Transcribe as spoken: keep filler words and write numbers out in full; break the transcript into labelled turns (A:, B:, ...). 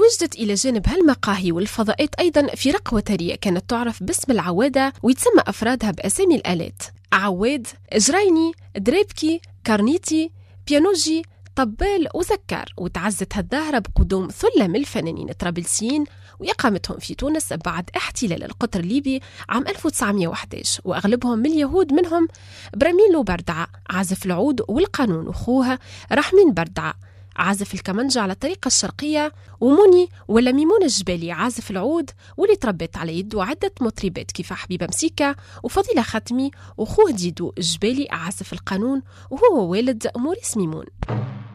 A: تواجدت إلى جانب هالمقاهي والفضاءات أيضا فرق وترية كانت تعرف باسم العوادة، ويتسمى أفرادها بأسامي الآلات: عواد، جريني، دريبكي، كارنيتي، بيانوجي، طبال وزكار. وتعزت هالظاهرة بقدوم ثلة من الفنانين الطرابلسيين وإقامتهم في تونس بعد احتلال القطر الليبي عام ألف وتسعمائة وأحد عشر، وأغلبهم من اليهود، منهم براميلو بردعة عازف العود والقانون، وأخوها رحمين بردعة عازف الكمنجة على الطريقة الشرقية، وموني ولا ميمون الجبالي عازف العود، واللي تربت على يده عدة مطربات كيف حبيبة مسيكا وفضيلة ختمي، وأخوه ديدو الجبالي عازف القانون وهو والد موريس ميمون.